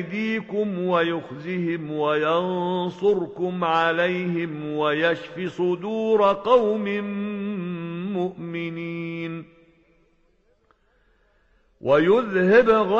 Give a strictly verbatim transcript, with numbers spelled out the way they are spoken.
أيديكم ويخزهم وينصركم عليهم ويشف صدور قوم مؤمنين ويذهب